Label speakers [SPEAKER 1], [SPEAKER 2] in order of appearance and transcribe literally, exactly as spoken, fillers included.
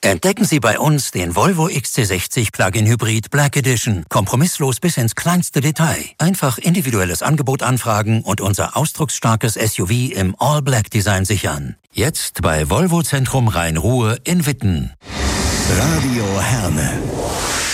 [SPEAKER 1] Entdecken Sie bei uns den Volvo X C sechzig Plug-in Hybrid Black Edition. Kompromisslos bis ins kleinste Detail. Einfach individuelles Angebot anfragen und unser ausdrucksstarkes S U V im All-Black-Design sichern. Jetzt bei Volvo Zentrum Rhein-Ruhr in Witten.
[SPEAKER 2] Radio Herne.